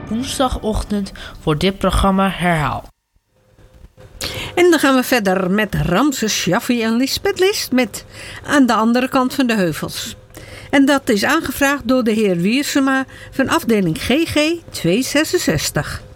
woensdagochtend wordt dit programma herhaald. En dan gaan we verder met Ramses Shaffi en Lisbeth List met Aan de andere kant van de heuvels. En dat is aangevraagd door de heer Wiersema van afdeling GG 266.